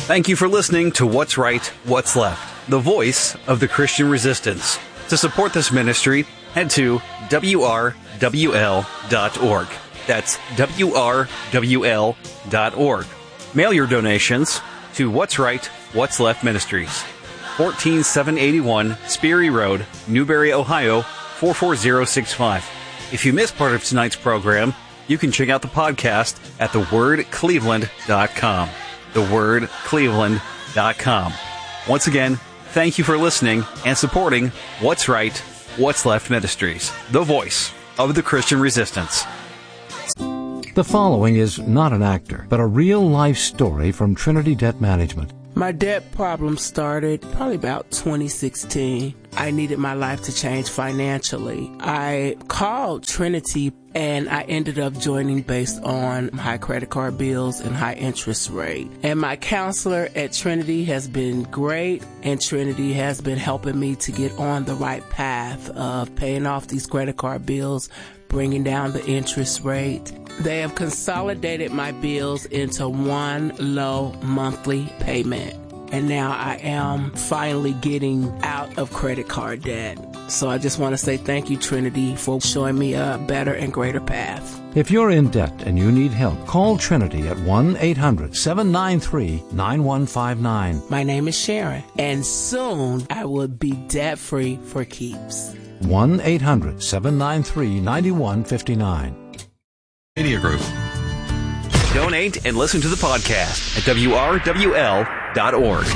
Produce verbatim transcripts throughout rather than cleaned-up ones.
Thank you for listening to What's Right, What's Left, the voice of the Christian resistance. To support this ministry, head to W R W L dot org. That's W R W L dot org. Mail your donations to What's Right, What's Left Ministries, fourteen seven eighty-one Sperry Road, Newberry, Ohio, four four zero six five. If you missed part of tonight's program, you can check out the podcast at the word cleveland dot com. the word cleveland dot com. Once again, thank you for listening and supporting What's Right, What's Left Ministries, the voice of the Christian resistance. The following is not an actor, but a real-life story from Trinity Debt Management. My debt problem started probably about twenty sixteen. I needed my life to change financially. I called Trinity and I ended up joining based on high credit card bills and high interest rate. And my counselor at Trinity has been great, and Trinity has been helping me to get on the right path of paying off these credit card bills, bringing down the interest rate. They have consolidated my bills into one low monthly payment. And now I am finally getting out of credit card debt. So I just want to say thank you, Trinity, for showing me a better and greater path. If you're in debt and you need help, call Trinity at one eight hundred seven nine three nine one five nine. My name is Sharon, and soon I will be debt-free for keeps. one eight hundred seven nine three nine one five nine. Media Group. Donate and listen to the podcast at W R W L dot org.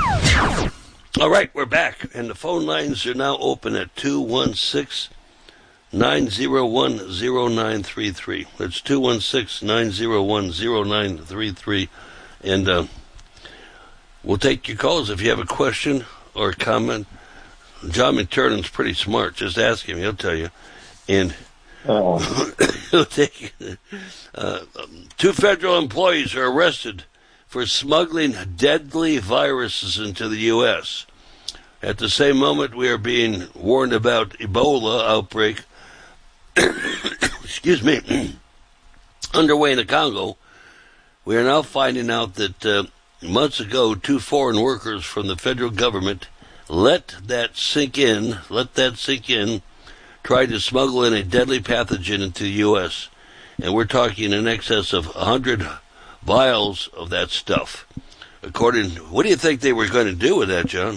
All right, we're back, and the phone lines are now open at two one six, nine zero one, zero nine three three. That's two one six, nine zero one, zero nine three three, and uh, we'll take your calls if you have a question or a comment. John McTurnan's pretty smart. Just ask him; he'll tell you. And oh. he'll take uh, two federal employees are arrested for smuggling deadly viruses into the U S At the same moment, we are being warned about Ebola outbreak, excuse me, underway in the Congo. We are now finding out that uh, months ago, two foreign workers from the federal government let that sink in, let that sink in, tried to smuggle in a deadly pathogen into the U S And we're talking in excess of one hundred vials of that stuff. According, what do you think they were going to do with that, John?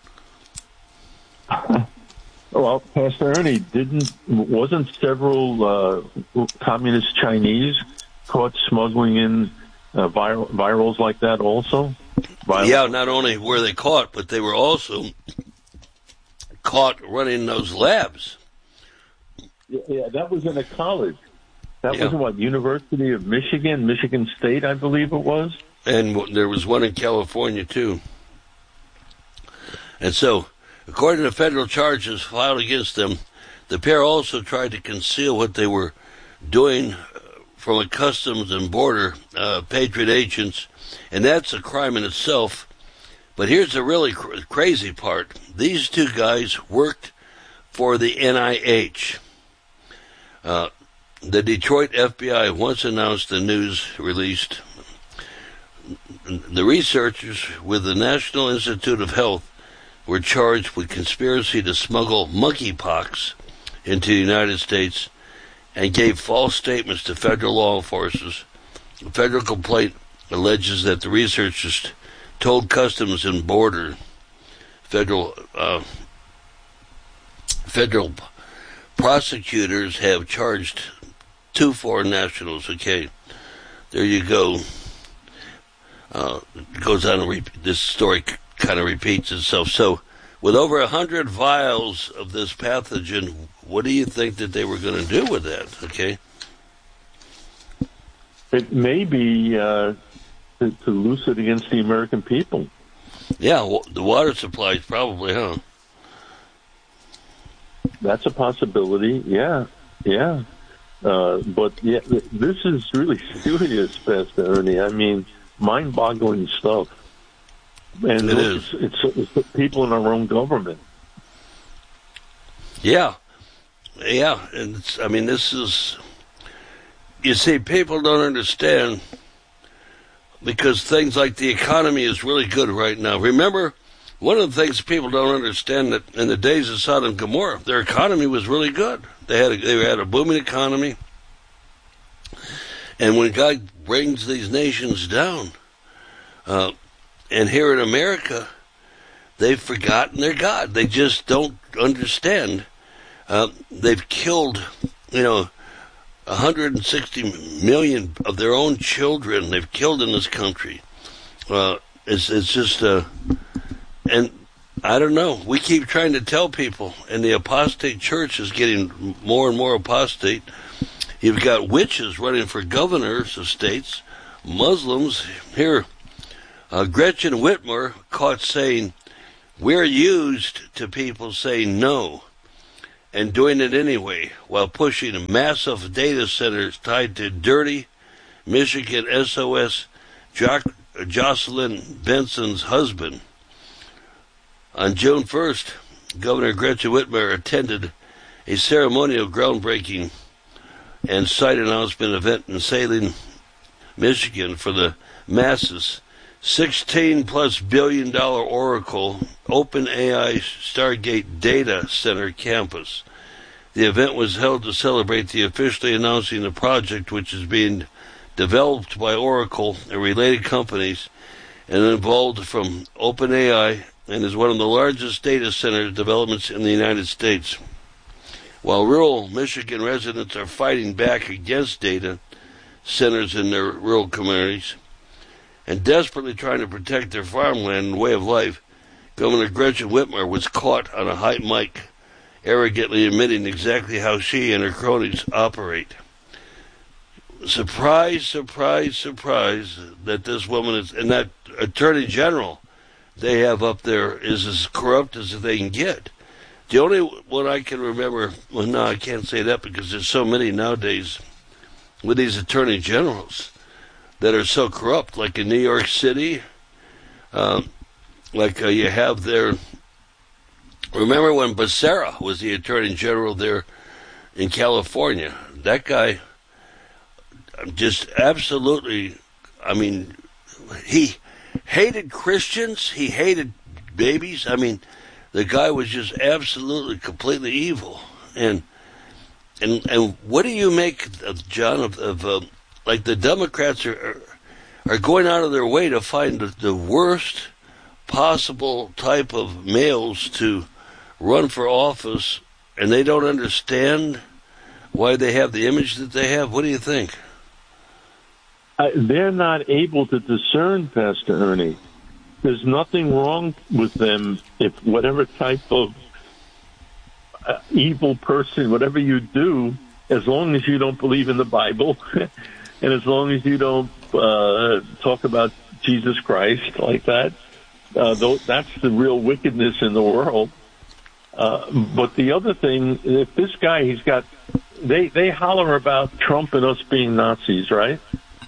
Well, Pastor Ernie, didn't wasn't several uh, communist Chinese caught smuggling in uh, vir- virals like that also? Viral? Yeah, not only were they caught, but they were also caught running those labs. Yeah, yeah that was in a college. That yeah. was in what, University of Michigan, Michigan State, I believe it was? And there was one in California, too. And so, according to federal charges filed against them, the pair also tried to conceal what they were doing from a Customs and Border uh, Patriot agents, and that's a crime in itself. But here's the really cr- crazy part. These two guys worked for the N I H. Uh, the Detroit F B I once announced the news released. The researchers with the National Institute of Health were charged with conspiracy to smuggle monkeypox into the United States and gave false statements to federal law enforcement. The federal complaint alleges that the researchers told Customs and Border federal uh, federal prosecutors have charged two foreign nationals. Okay, there you go. Uh, it goes on and re- this story c- kind of repeats itself. So, with over a hundred vials of this pathogen, what do you think that they were going to do with that? Okay, it may be uh, to, to loose it against the American people. Yeah, w- the water supplies probably, huh? That's a possibility. Yeah, yeah. Uh, but yeah, this is really serious, Pastor Ernie. I mean, mind-boggling stuff. And it it's, is. It's, it's the people in our own government. Yeah, yeah. And it's, I mean, this is. You see, people don't understand because things like the economy is really good right now. Remember, one of the things people don't understand that in the days of Sodom and Gomorrah, their economy was really good. They had a, they had a booming economy. And when God brings these nations down, uh, and here in America, they've forgotten their God. They just don't understand. Uh, they've killed, you know, one hundred sixty million of their own children. They've killed in this country. Uh, it's it's just, uh, and I don't know. We keep trying to tell people, and the apostate church is getting more and more apostate. You've got witches running for governors of states, Muslims. Here, uh, Gretchen Whitmer caught saying, we're used to people saying no and doing it anyway, while pushing massive data centers tied to dirty Michigan S O S jo- Jocelyn Benson's husband. On June first, Governor Gretchen Whitmer attended a ceremonial groundbreaking and site announcement event in Salem, Michigan for the masses sixteen plus billion dollar Oracle OpenAI Stargate Data Center campus. The event was held to celebrate the officially announcing the project, which is being developed by Oracle and related companies and involved from OpenAI, and is one of the largest data center developments in the United States. While rural Michigan residents are fighting back against data centers in their rural communities and desperately trying to protect their farmland and way of life, Governor Gretchen Whitmer was caught on a high mic, arrogantly admitting exactly how she and her cronies operate. Surprise, surprise, surprise that this woman is, and that Attorney General they have up there is as corrupt as they can get. The only one I can remember, well, no, I can't say that because there's so many nowadays with these attorney generals that are so corrupt, like in New York City, um, like uh, you have there. Remember when Becerra was the attorney general there in California? That guy just absolutely, I mean, he hated Christians, he hated babies. I mean, the guy was just absolutely, completely evil. And and and what do you make, of, John, of, of uh, like the Democrats are are going out of their way to find the, the worst possible type of males to run for office, and they don't understand why they have the image that they have? What do you think? Uh, they're not able to discern, Pastor Ernie. There's nothing wrong with them if whatever type of uh, evil person, whatever you do, as long as you don't believe in the Bible and as long as you don't uh, talk about Jesus Christ like that, uh, that's the real wickedness in the world. Uh, but the other thing, if this guy, he's got, they, they holler about Trump and us being Nazis, right?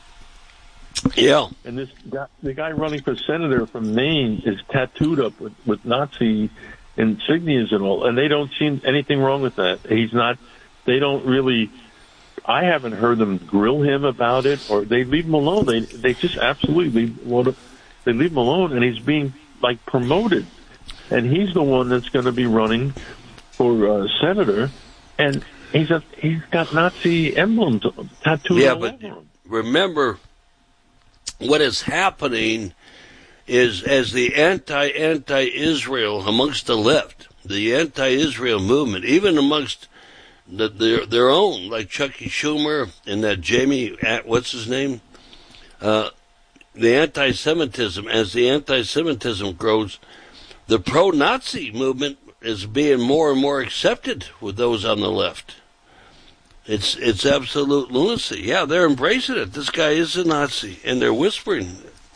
Yeah. And this guy, the guy running for senator from Maine is tattooed up with, with Nazi insignias and all, and they don't see anything wrong with that. He's not, they don't really, I haven't heard them grill him about it, or they leave him alone. They they just absolutely, they leave him alone, and he's being, like, promoted. And he's the one that's going to be running for uh, senator, and he's a, he's got Nazi emblems tattooed yeah, all but over him. Remember, what is happening is, as the anti-anti-Israel amongst the left, the anti-Israel movement, even amongst the, their their own, like Chucky Schumer and that Jamie, what's his name, uh, the anti-Semitism, as the anti-Semitism grows, the pro-Nazi movement is being more and more accepted with those on the left. It's it's absolute lunacy. Yeah, they're embracing it. This guy is a Nazi, and they're whispering.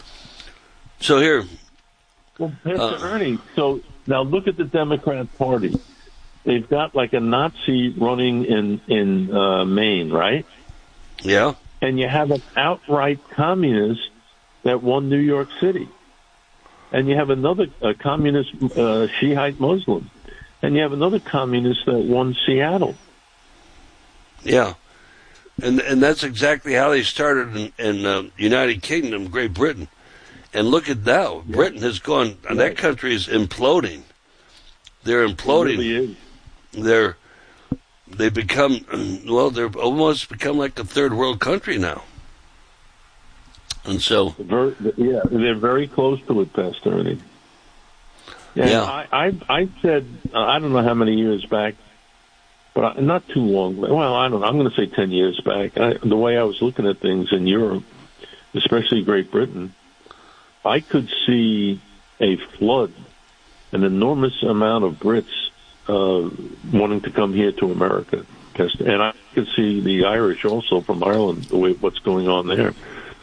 So here. Well, Pastor uh, Ernie, so now look at the Democrat Party. They've got like a Nazi running in, in uh, Maine, right? Yeah. And you have an outright communist that won New York City. And you have another uh, communist uh, Shiite Muslim. And you have another communist that won Seattle. Yeah. And and that's exactly how they started in, in uh, United Kingdom, Great Britain. And look at now, yeah. Britain has gone, and that country is imploding. They're imploding. It really is. They're, they've become, well, they're almost become like a third world country now. And so. Very, yeah, they're very close to it, Pastor Ernie. And yeah. I, I, I said, uh, I don't know how many years back, but I, not too long. Well, I don't know. I'm going to say ten years back. I, the way I was looking at things in Europe, especially Great Britain, I could see a flood, an enormous amount of Brits uh, wanting to come here to America. And I could see the Irish also from Ireland, the way what's going on there.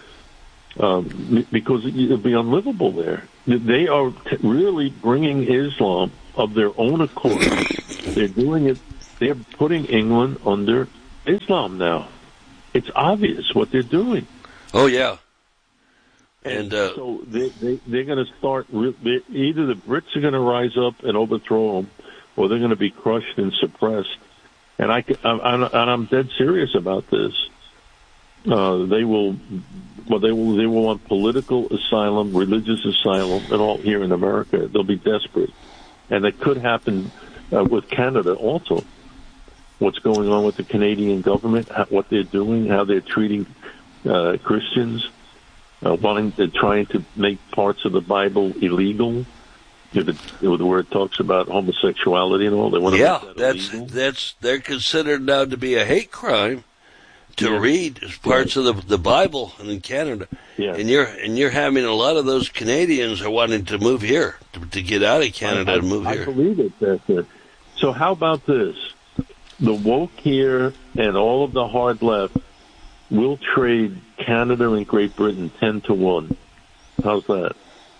Um, because it would be unlivable there. They are t- really bringing Islam of their own accord. They're doing it. They're putting England under Islam now. It's obvious what they're doing. Oh, yeah. And, and uh, so they, they, they're going to start, re- either the Brits are going to rise up and overthrow them, or they're going to be crushed and suppressed. And, I, I'm, and I'm dead serious about this. Uh, they will, well, they will, they will want political asylum, religious asylum, and all here in America. They'll be desperate. And it could happen uh, with Canada also. What's going on with the Canadian government, how, what they're doing, how they're treating uh, Christians, uh, wanting to trying to make parts of the Bible illegal. If it, where it talks about homosexuality and all, they want to yeah, make that that's illegal. that's they're considered now to be a hate crime to yeah. read parts yeah. of the the Bible in Canada. Yeah. And you're and you're having a lot of those Canadians are wanting to move here to, to get out of Canada I, I, and move I here. I believe it. That's it. So how about this? The woke here and all of the hard left will trade Canada and Great Britain ten to one. How's that?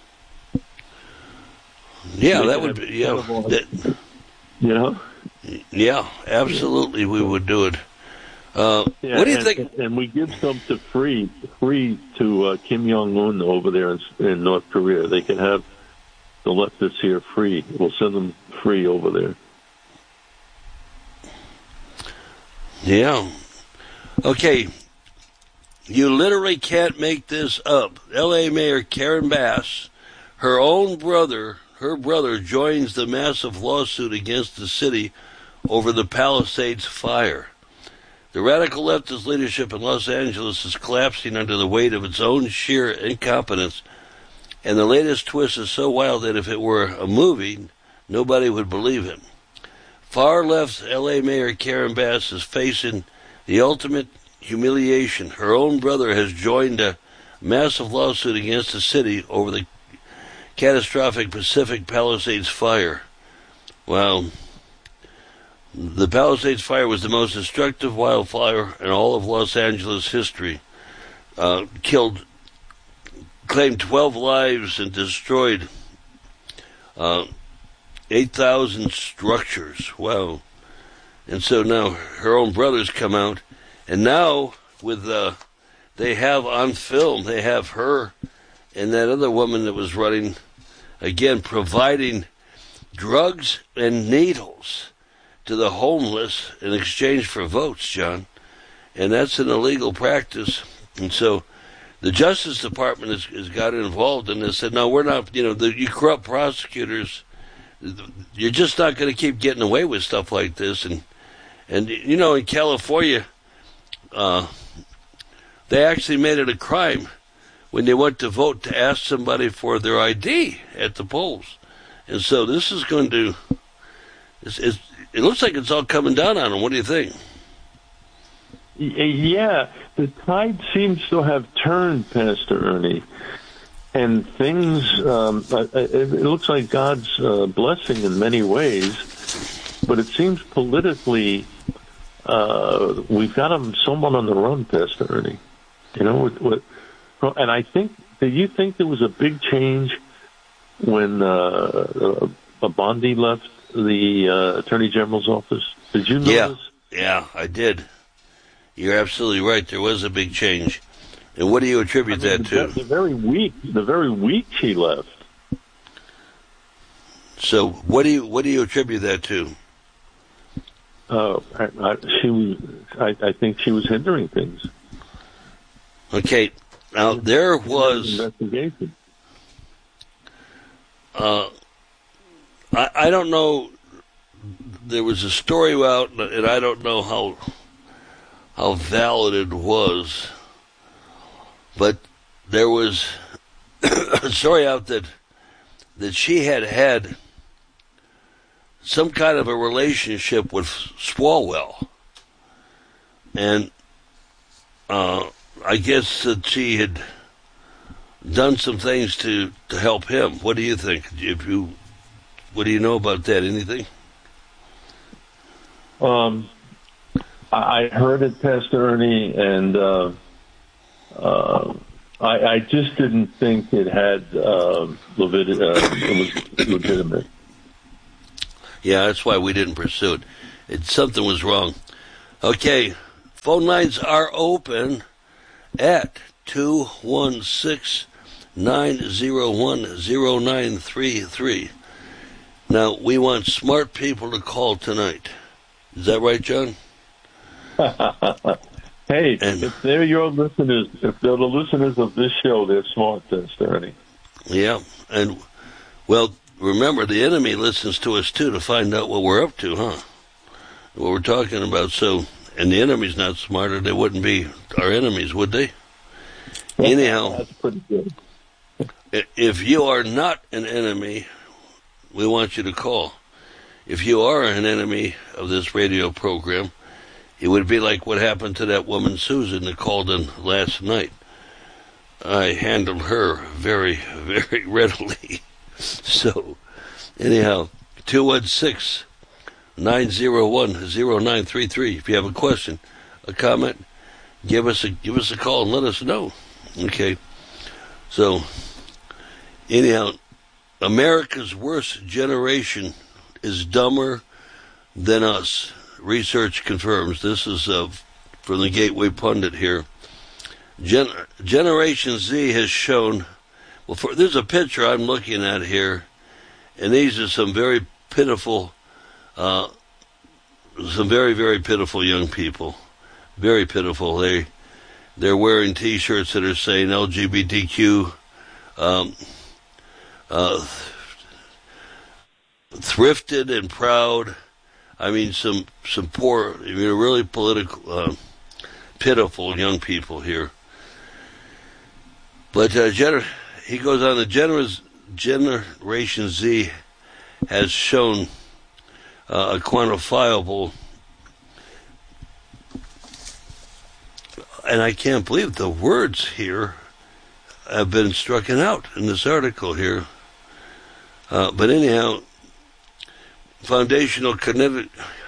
Yeah, they that would be, yeah. That, you know? Yeah, absolutely we would do it. Uh, yeah, what do you and, think? And we give some to free, free to uh, Kim Jong-un over there in, in North Korea. They can have the leftists here free. We'll send them free over there. Yeah. Okay. You literally can't make this up. L A Mayor Karen Bass, her own brother, her brother joins the massive lawsuit against the city over the Palisades fire. The radical leftist leadership in Los Angeles is collapsing under the weight of its own sheer incompetence, and the latest twist is so wild that if it were a movie, nobody would believe it. Far left L A Mayor Karen Bass is facing the ultimate humiliation. Her own brother has joined a massive lawsuit against the city over the catastrophic Pacific Palisades fire. Wow. The Palisades fire was the most destructive wildfire in all of Los Angeles history. Uh, killed, claimed twelve lives and destroyed uh, eight thousand structures. Wow. And so now her own brothers come out, and now with uh, they have on film, they have her and that other woman that was running, again, providing drugs and needles to the homeless in exchange for votes, John. And that's an illegal practice. And so the Justice Department has, has got involved in this. Said, no, we're not, you know, the, you corrupt prosecutors, you're just not going to keep getting away with stuff like this. And, and you know, in California, uh, they actually made it a crime when they went to vote to ask somebody for their I D at the polls. And so this is going to, it's, it's, it looks like it's all coming down on them. What do you think? Yeah, the tide seems to have turned, Pastor Ernie. And things, um, it looks like God's uh, blessing in many ways, but it seems politically uh, we've got him someone on the run, Pastor Ernie. You know, with, with, and I think, do you think there was a big change when uh, uh, Bondi left the uh, Attorney General's office? Did you notice? Yeah, yeah, I did. You're absolutely right. There was a big change. And what do you attribute I mean, that to? The very week, the very week he left. So what do you what do you attribute that to? uh, I, I, she was. I, I think she was hindering things. Okay, now there was investigation. Uh, I I don't know. There was a story out, and I don't know how how valid it was, but there was a story out that that she had had some kind of a relationship with Swalwell, and uh, I guess that she had done some things to, to help him. What do you think? If you, what do you know about that? Anything? Um, I heard it, Pastor Ernie, and uh, uh, I, I just didn't think it had uh, levit- uh, it was legitimate. Yeah, that's why we didn't pursue it. It something was wrong. Okay, phone lines are open at two one six, nine zero one, zero nine three three. Now, we want smart people to call tonight. Is that right, John? Hey, and, if they're your listeners, if they're the listeners of this show, they're smart, Pastor Ernie. Yeah, and, well, remember, the enemy listens to us, too, to find out what we're up to, huh? What we're talking about. So, and the enemy's not smarter. They wouldn't be our enemies, would they? Anyhow, that's pretty good. If you are not an enemy, we want you to call. If you are an enemy of this radio program, it would be like what happened to that woman Susan that called in last night. I handled her very, very readily. So, anyhow, two one six, nine zero one, zero nine three three. If you have a question, a comment, give us a give us a call and let us know. Okay. So, anyhow, America's worst generation is dumber than us. Research confirms. This is uh, from the Gateway Pundit here. Gen- Generation Z has shown, well, for, there's a picture I'm looking at here, and these are some very pitiful, uh, some very, very pitiful young people. Very pitiful. They, they're wearing T-shirts that are saying L G B T Q, um, uh, thrifted and proud. I mean, some some poor, I mean, really political, uh, pitiful young people here. But uh, gener- he goes on, the generous Generation Z has shown uh, a quantifiable, and I can't believe the words here have been struck out in this article here. Uh, but anyhow, foundational cognitive,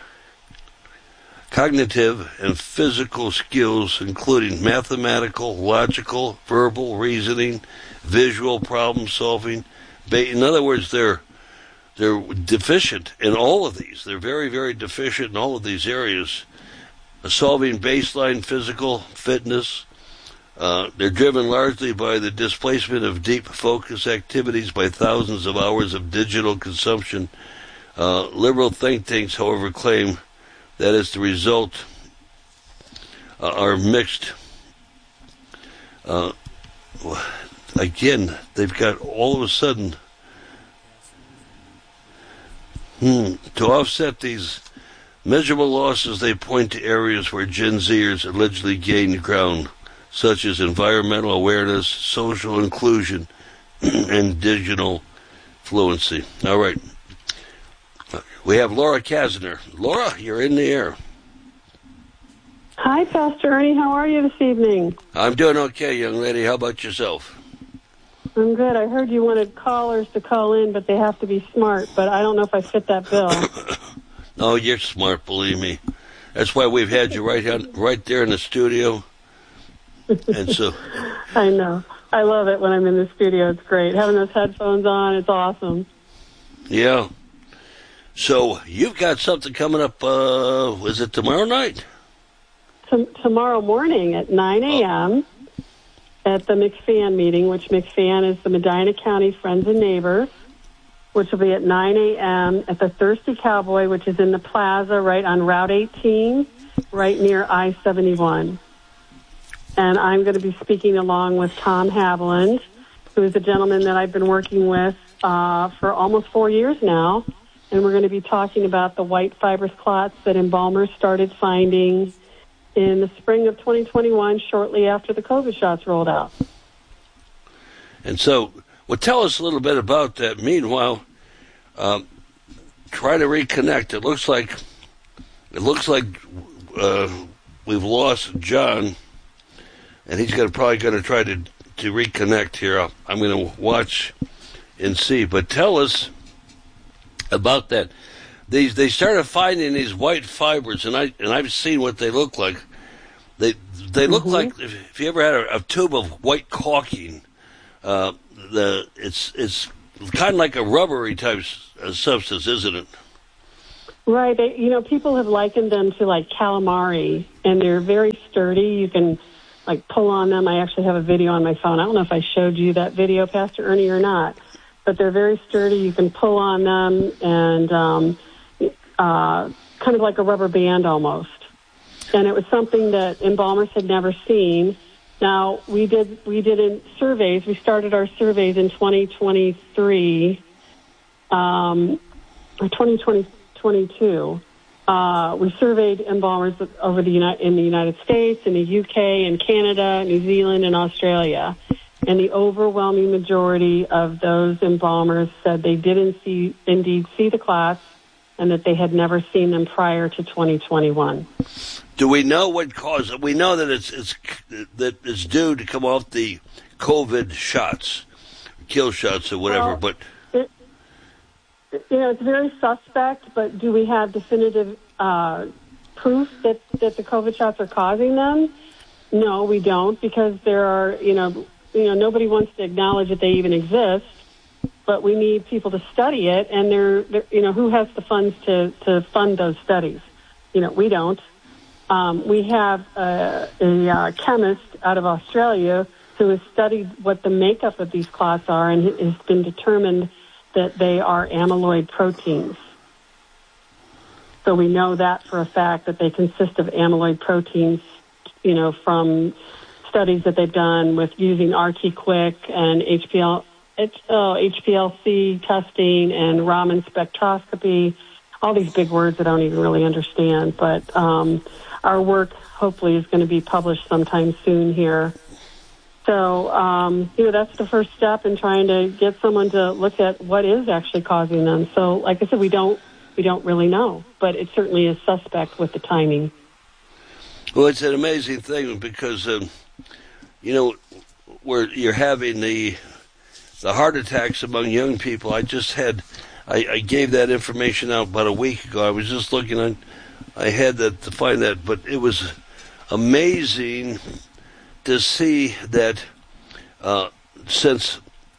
cognitive and physical skills, including mathematical, logical, verbal, reasoning, visual problem solving. In other words, they're they're deficient in all of these. They're very, very deficient in all of these areas. Solving baseline physical fitness. Uh, they're driven largely by the displacement of deep focus activities by thousands of hours of digital consumption. Uh, liberal think tanks, however, claim that as the result uh, are mixed. Uh, again, they've got all of a sudden, hmm, to offset these measurable losses, they point to areas where Gen Zers allegedly gained ground, such as environmental awareness, social inclusion, and digital fluency. All right. We have Laura Kasner. Laura, you're in the air. Hi, Pastor Ernie. How are you this evening? I'm doing okay, young lady. How about yourself? I'm good. I heard you wanted callers to call in, but they have to be smart. But I don't know if I fit that bill. No, you're smart, believe me. That's why we've had you right on, right there in the studio. And so, I know. I love it when I'm in the studio. It's great. Having those headphones on, it's awesome. Yeah. So you've got something coming up, uh, is it tomorrow night? T- tomorrow morning at nine a.m. at the McFan meeting, which McFan is the Medina County Friends and Neighbors. which will be at nine a.m. at the Thirsty Cowboy, which is in the plaza right on Route eighteen, right near I seventy-one. And I'm going to be speaking along with Tom Haviland, who is a gentleman that I've been working with uh, for almost four years now. And we're going to be talking about the white fibrous clots that embalmers started finding in the spring of twenty twenty-one, shortly after the COVID shots rolled out. And so, well, tell us a little bit about that. Meanwhile, um, try to reconnect. It looks like it looks like uh, we've lost John, and he's gonna, probably going to try to to reconnect here. I'm going to watch and see. But tell us about that. These they started finding these white fibers, and I and I've seen what they look like. They they look mm-hmm. like if, if you ever had a, a tube of white caulking. Uh, the it's it's kind of like a rubbery type of substance, isn't it? Right. They, you know, people have likened them to like calamari, and they're very sturdy. You can like pull on them. I actually have a video on my phone. I don't know if I showed you that video, Pastor Ernie, or not. But they're very sturdy. You can pull on them, and um, uh, kind of like a rubber band almost. And it was something that embalmers had never seen. Now, we did we did in surveys. We started our surveys in twenty twenty-three, um, or twenty twenty-two. Uh, we surveyed embalmers over the Uni- in the United States, in the U K, in Canada, New Zealand, and Australia. And the overwhelming majority of those embalmers said they didn't see, indeed see the clots, and that they had never seen them prior to twenty twenty-one. Do we know what caused it? We know that it's it's that it's due to come off the COVID shots, kill shots, or whatever. Well, but it, you know, it's very suspect. But do we have definitive uh, proof that that the COVID shots are causing them? No, we don't, because there are you know. You know, nobody wants to acknowledge that they even exist, but we need people to study it, and they're, they're you know, who has the funds to, to fund those studies? You know, we don't. Um, we have a, a uh, chemist out of Australia who has studied what the makeup of these clots are, and it has been determined that they are amyloid proteins. So we know that for a fact, that they consist of amyloid proteins, you know, from studies that they've done with using R T Quick and H P L, oh, H P L C testing and Raman spectroscopy, all these big words that I don't even really understand. But um, our work hopefully is going to be published sometime soon here. So, um, you know, that's the first step in trying to get someone to look at what is actually causing them. So, like I said, we don't we don't really know, but it certainly is suspect with the timing. Well, it's an amazing thing because, um, you know, where you're having the the heart attacks among young people. I just had, I, I gave that information out about a week ago. I was just looking on, I had that to find that, but it was amazing to see that uh, since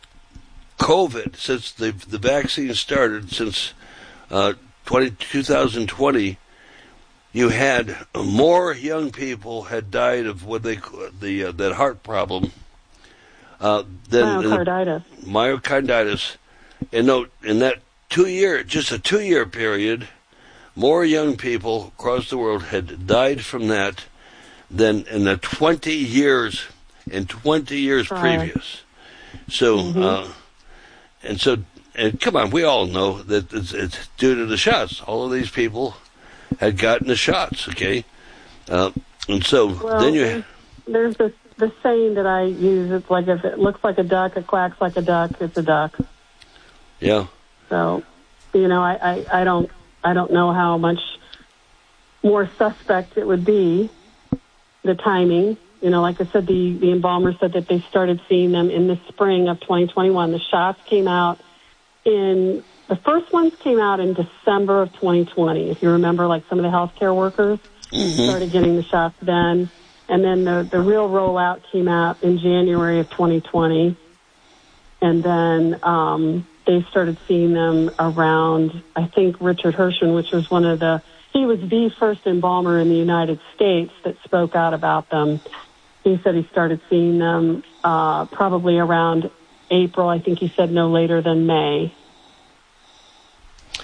COVID, since the the vaccine started, since uh, twenty, twenty twenty, you had more young people had died of what they the uh, that heart problem uh, than myocarditis. Uh, myocarditis, and no, in that two year, just a two year period, more young people across the world had died from that than in the twenty years in twenty years right. previous. So, mm-hmm. uh, and so, and come on, we all know that it's, it's due to the shots. All of these people had gotten the shots, okay? Uh, and so well, then you... Ha- there's this, this saying that I use. It's like, if it looks like a duck, it quacks like a duck, it's a duck. Yeah. So, you know, I, I, I don't I don't know how much more suspect it would be, the timing. You know, like I said, the, the embalmer said that they started seeing them in the spring of twenty twenty-one. The shots came out in... The first ones came out in December of twenty twenty. If you remember, like some of the healthcare workers mm-hmm. started getting the shots then. And then the, the real rollout came out in January of twenty twenty. And then um, they started seeing them around, I think, Richard Hirschman, which was one of the, he was the first embalmer in the United States that spoke out about them. He said he started seeing them uh, probably around April. I think he said no later than May.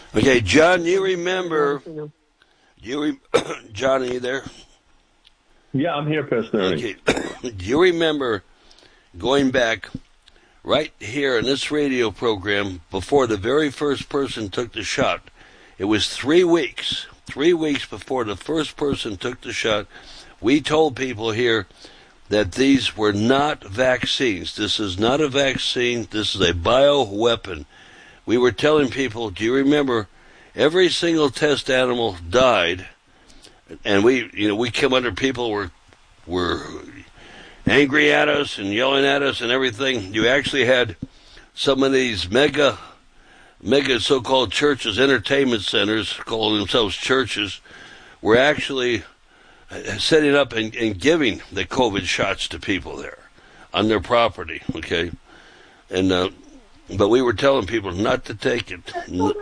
Okay, John, you remember, you re, John, are you there? Yeah, I'm here, Pastor Ernie. Okay, do you remember going back right here in this radio program before the very first person took the shot? It was three weeks, three weeks before the first person took the shot. We told people here that these were not vaccines. This is not a vaccine. This is a bioweapon. We were telling people, do you remember, every single test animal died, and we, you know, we came under people were were angry at us and yelling at us and everything. You actually had some of these mega, mega so-called churches, entertainment centers, calling themselves churches, were actually setting up and, and giving the COVID shots to people there on their property, okay? And uh, but we were telling people not to take it.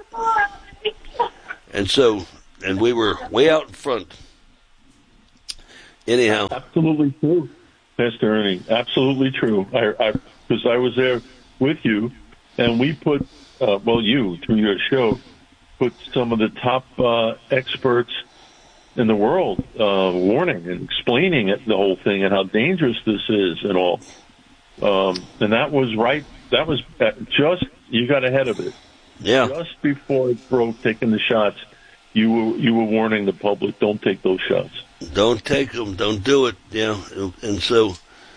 And so, and we were way out in front. Anyhow. Absolutely true, Pastor Ernie. Absolutely true. I, because I, I was there with you, and we put, uh, well, you, through your show, put some of the top uh, experts in the world uh, warning and explaining it, the whole thing, and how dangerous this is and all. Um, and that was right. That was just, you got ahead of it. Yeah. Just before it broke, taking the shots, you were you were warning the public, don't take those shots. Don't take them. Don't do it. Yeah. And so,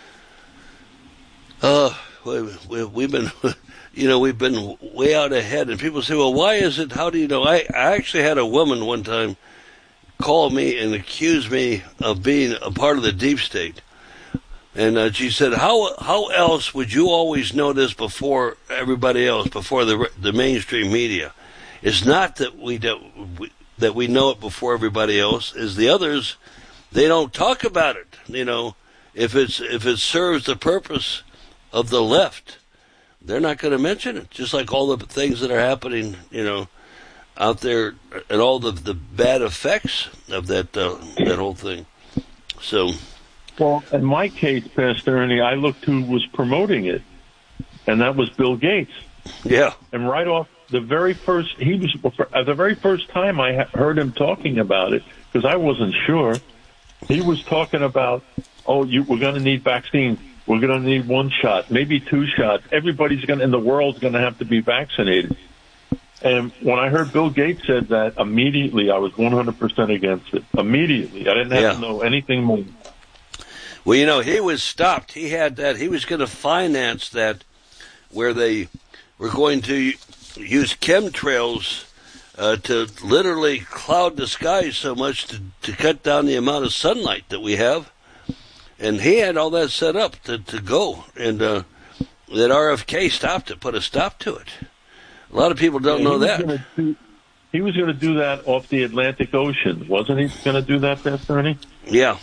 uh, we, we've been, you know, we've been way out ahead. And people say, well, why is it? How do you know? I, I actually had a woman one time call me and accuse me of being a part of the deep state. And uh, she said, how how else would you always know this before everybody else, before the the mainstream media? It's not that we, don't, we that we know it before everybody else. Is the others, they don't talk about it. You know, if it's if it serves the purpose of the left, they're not going to mention it. Just like all the things that are happening, you know, out there, and all the the bad effects of that uh, that whole thing. So. Well, in my case, Pastor Ernie, I looked who was promoting it, and that was Bill Gates. Yeah. And right off the very first, he was the very first time I heard him talking about it, because I wasn't sure. He was talking about, oh, you, we're going to need vaccines. We're going to need one shot, maybe two shots. Everybody's going, in the world's going to have to be vaccinated. And when I heard Bill Gates said that, immediately I was one hundred percent against it. Immediately, I didn't have yeah. to know anything more. Well, you know, he was stopped. He had that. He was going to finance that, where they were going to use chemtrails uh, to literally cloud the skies so much to, to cut down the amount of sunlight that we have. And he had all that set up to, to go. And uh, that R F K stopped it, put a stop to it. A lot of people don't yeah, know that. Do, he was going to do that off the Atlantic Ocean. Wasn't he going to do that, Pastor Ernie? Yeah.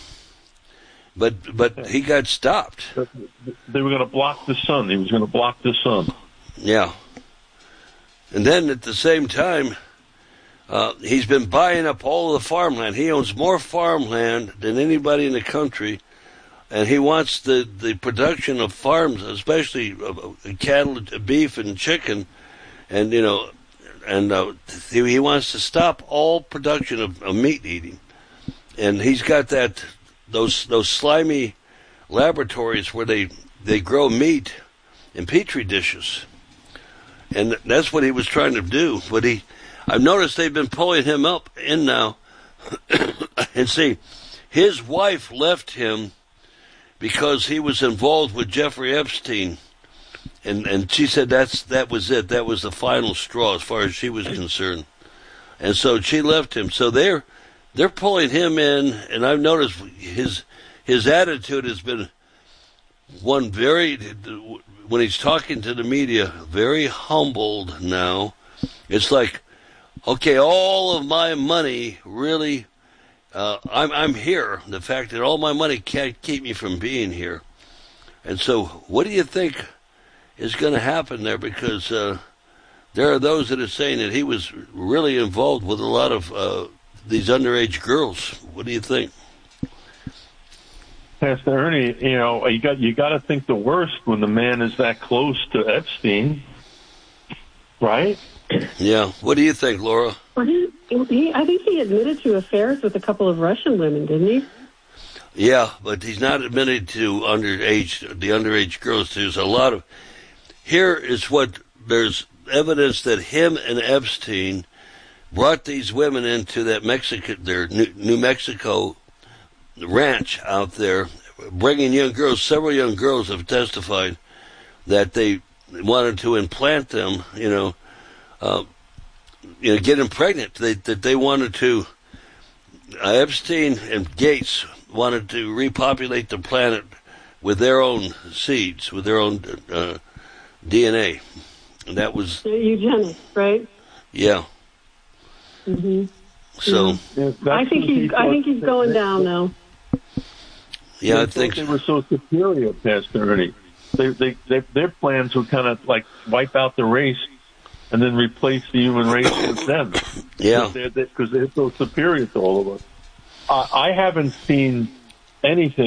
But but he got stopped. They were going to block the sun. He was going to block the sun. Yeah. And then at the same time, uh, he's been buying up all the farmland. He owns more farmland than anybody in the country, and he wants the, the production of farms, especially of cattle, beef, and chicken, and you know, and uh, he wants to stop all production of, of meat eating. And he's got that. Those those slimy laboratories where they, they grow meat in petri dishes, and that's what he was trying to do. But he, I've noticed they've been pulling him up in now, and see, his wife left him because he was involved with Jeffrey Epstein, and and she said that's that was it. That was the final straw as far as she was concerned, and so she left him. So they're. They're pulling him in, and I've noticed his his attitude has been one very, when he's talking to the media, very humbled now. It's like, okay, all of my money really, uh, I'm I'm here. The fact that all my money can't keep me from being here. And so what do you think is going to happen there? Because uh, there are those that are saying that he was really involved with a lot of uh, these underage girls. What do you think? Pastor Ernie, you know, you got you got to think the worst when the man is that close to Epstein, right? Yeah. What do you think, Laura? Well, he, he, I think he admitted to affairs with a couple of Russian women, didn't he? Yeah, but he's not admitted to underage, the underage girls. There's a lot of, here is what, there's evidence that him and Epstein brought these women into that Mexico, their New, New Mexico ranch out there, bringing young girls. Several young girls have testified that they wanted to implant them, you know, uh, you know, get them pregnant. They, that they wanted to, uh, Epstein and Gates wanted to repopulate the planet with their own seeds, with their own uh, D N A. And that was... Eugenics, right? Yeah. Mm-hmm. So... Yeah, I think he's, I think he's going down now. Yeah, I they think they were so superior, Pastor Ernie. They, they, they, their plans were kind of like wipe out the race and then replace the human race with them. Yeah. Because they're, they're, they're so superior to all of us. I, I haven't seen anything